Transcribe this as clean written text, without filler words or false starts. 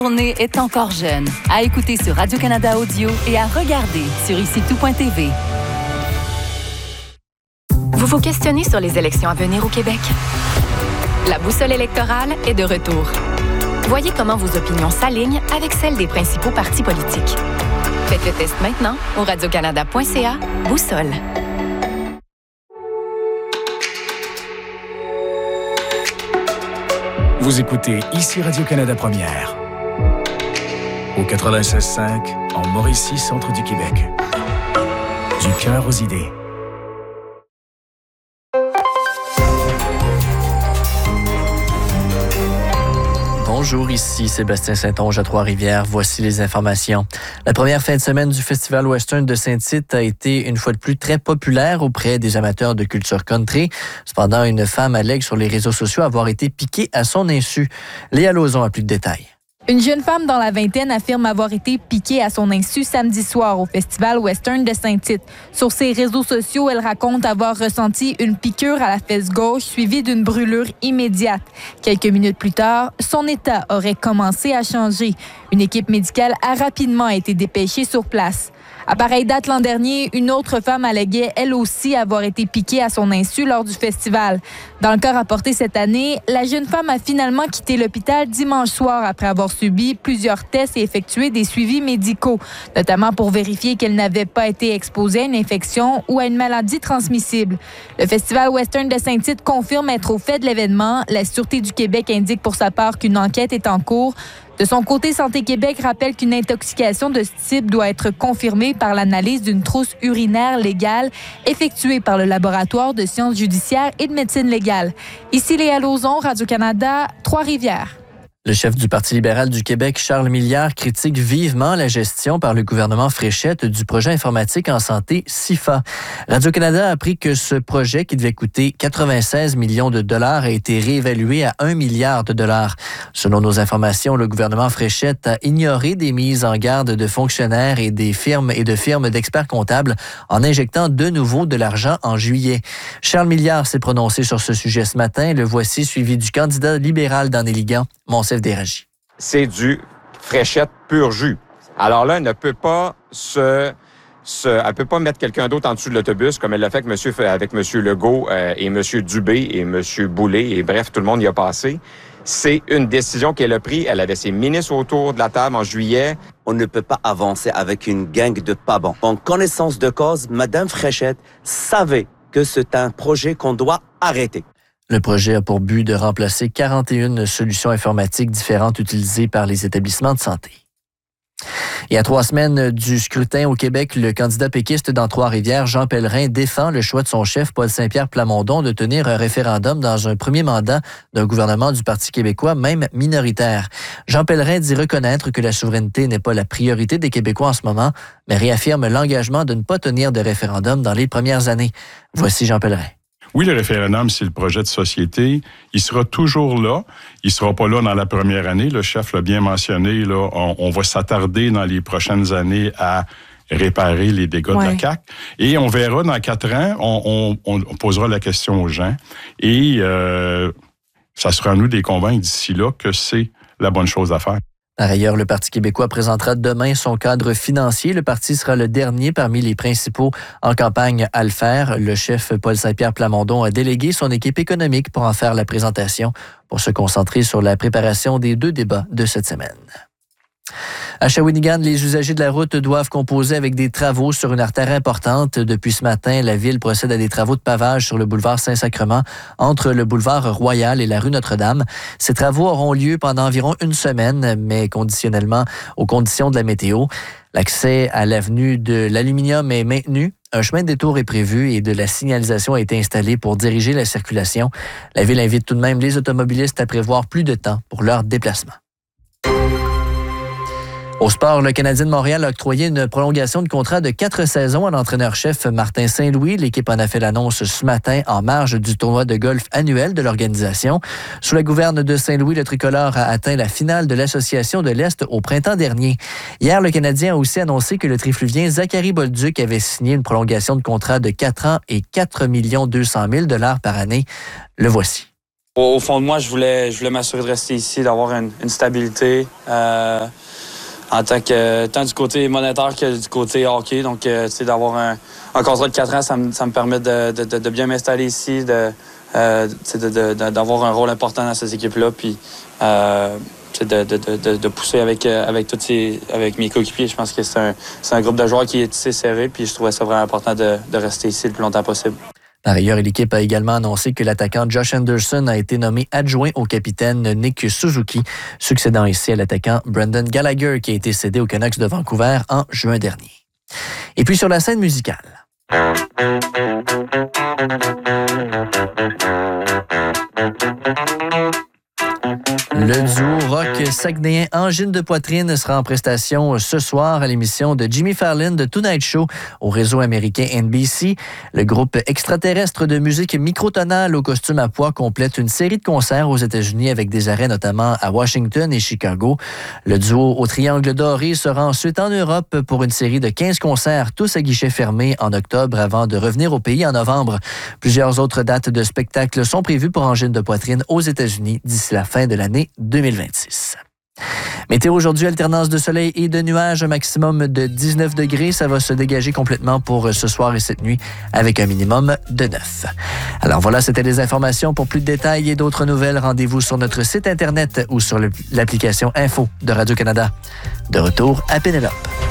journée est encore jeune. À écouter sur Radio-Canada Audio et à regarder sur ICTout.tv. Vous vous questionnez sur les élections à venir au Québec? La boussole électorale est de retour. Voyez comment vos opinions s'alignent avec celles des principaux partis politiques. Faites le test maintenant au radiocanada.ca Boussole. Vous écoutez ici Radio-Canada Première. Au 96.5, en Mauricie, centre du Québec. Du cœur aux idées. Bonjour, ici Sébastien Saint-Onge à Trois-Rivières. Voici les informations. La première fin de semaine du Festival Western de Saint-Tite a été une fois de plus très populaire auprès des amateurs de culture country. Cependant, une femme allègue sur les réseaux sociaux avoir été piquée à son insu. Léa Lauzon a plus de détails. Une jeune femme dans la vingtaine affirme avoir été piquée à son insu samedi soir au Festival Western de Saint-Tite. Sur ses réseaux sociaux, elle raconte avoir ressenti une piqûre à la fesse gauche suivie d'une brûlure immédiate. Quelques minutes plus tard, son état aurait commencé à changer. Une équipe médicale a rapidement été dépêchée sur place. À pareille date l'an dernier, une autre femme alléguait elle aussi avoir été piquée à son insu lors du festival. Dans le cas rapporté cette année, la jeune femme a finalement quitté l'hôpital dimanche soir après avoir subi plusieurs tests et effectué des suivis médicaux, notamment pour vérifier qu'elle n'avait pas été exposée à une infection ou à une maladie transmissible. Le Festival Western de Saint-Tite confirme être au fait de l'événement. La Sûreté du Québec indique pour sa part qu'une enquête est en cours. De son côté, Santé Québec rappelle qu'une intoxication de ce type doit être confirmée par l'analyse d'une trousse urinaire légale effectuée par le laboratoire de sciences judiciaires et de médecine légale. Ici Léa Lauzon, Radio-Canada, Trois-Rivières. Le chef du Parti libéral du Québec, Charles Milliard, critique vivement la gestion par le gouvernement Fréchette du projet informatique en santé SIFA. Radio-Canada a appris que ce projet, qui devait coûter 96 millions de dollars, a été réévalué à 1 milliard de dollars. Selon nos informations, le gouvernement Fréchette a ignoré des mises en garde de fonctionnaires et de firmes d'experts comptables en injectant de nouveau de l'argent en juillet. Charles Milliard s'est prononcé sur ce sujet ce matin. Le voici suivi du candidat libéral dans les Ligans, Monsef Déragi. C'est du Fréchette pur jus. Alors là, elle ne peut pas elle peut pas mettre quelqu'un d'autre en dessous de l'autobus comme elle l'a fait avec M. Legault et M. Dubé et M. Boulay et bref, tout le monde y a passé. C'est une décision qu'elle a prise. Elle avait ses ministres autour de la table en juillet. On ne peut pas avancer avec une gang de pas bons. En connaissance de cause, Mme Fréchette savait que c'est un projet qu'on doit arrêter. Le projet a pour but de remplacer 41 solutions informatiques différentes utilisées par les établissements de santé. Et à 3 semaines du scrutin au Québec, le candidat péquiste dans Trois-Rivières, Jean Pellerin, défend le choix de son chef, Paul Saint-Pierre Plamondon, de tenir un référendum dans un premier mandat d'un gouvernement du Parti québécois, même minoritaire. Jean Pellerin dit reconnaître que la souveraineté n'est pas la priorité des Québécois en ce moment, mais réaffirme l'engagement de ne pas tenir de référendum dans les premières années. Voici Jean Pellerin. Oui, le référendum, c'est le projet de société. Il sera toujours là. Il ne sera pas là dans la première année. Le chef l'a bien mentionné. Là, on va s'attarder dans les prochaines années à réparer les dégâts de la CAQ. Et on verra dans 4 ans, on posera la question aux gens. Et ça sera à nous de les convaincre d'ici là que c'est la bonne chose à faire. Par ailleurs, le Parti québécois présentera demain son cadre financier. Le parti sera le dernier parmi les principaux en campagne à le faire. Le chef Paul Saint-Pierre Plamondon a délégué son équipe économique pour en faire la présentation, pour se concentrer sur la préparation des 2 débats de cette semaine. À Shawinigan, les usagers de la route doivent composer avec des travaux sur une artère importante. Depuis ce matin, la ville procède à des travaux de pavage sur le boulevard Saint-Sacrement entre le boulevard Royal et la rue Notre-Dame. Ces travaux auront lieu pendant environ 1 semaine, mais conditionnellement aux conditions de la météo. L'accès à l'avenue de l'Aluminium est maintenu. Un chemin de détour est prévu et de la signalisation a été installée pour diriger la circulation. La ville invite tout de même les automobilistes à prévoir plus de temps pour leur déplacement. Au sport, le Canadien de Montréal a octroyé une prolongation de contrat de 4 saisons à l'entraîneur-chef Martin Saint-Louis. L'équipe en a fait l'annonce ce matin en marge du tournoi de golf annuel de l'organisation. Sous la gouverne de Saint-Louis, le tricolore a atteint la finale de l'Association de l'Est au printemps dernier. Hier, le Canadien a aussi annoncé que le trifluvien Zachary Bolduc avait signé une prolongation de contrat de 4 ans et 4 200 000 $ par année. Le voici. Au fond de moi, je voulais m'assurer de rester ici, d'avoir une stabilité en tant du côté monétaire que du côté hockey. Donc, d'avoir un contrat de 4 ans, ça me permet de bien m'installer ici, d'avoir un rôle important dans ces équipes-là, puis de pousser avec mes coéquipiers. Je pense que c'est un groupe de joueurs qui est tissé serré, puis je trouvais ça vraiment important de rester ici le plus longtemps possible. Par ailleurs, l'équipe a également annoncé que l'attaquant Josh Anderson a été nommé adjoint au capitaine Nick Suzuki, succédant ici à l'attaquant Brendan Gallagher qui a été cédé aux Canucks de Vancouver en juin dernier. Et puis sur la scène musicale. Le duo rock saguenéen Angine de Poitrine sera en prestation ce soir à l'émission de Jimmy Fallon de Tonight Show au réseau américain NBC. Le groupe extraterrestre de musique microtonale au costume à pois complète une série de concerts aux États-Unis avec des arrêts notamment à Washington et Chicago. Le duo au Triangle Doré sera ensuite en Europe pour une série de 15 concerts, tous à guichet fermé en octobre avant de revenir au pays en novembre. Plusieurs autres dates de spectacles sont prévues pour Angine de Poitrine aux États-Unis d'ici la fin de l'année 2026. Météo aujourd'hui, alternance de soleil et de nuages, un maximum de 19 degrés. Ça va se dégager complètement pour ce soir et cette nuit avec un minimum de 9. Alors voilà, c'était les informations. Pour plus de détails et d'autres nouvelles, rendez-vous sur notre site Internet ou sur l'application Info de Radio-Canada. De retour à Pénélope.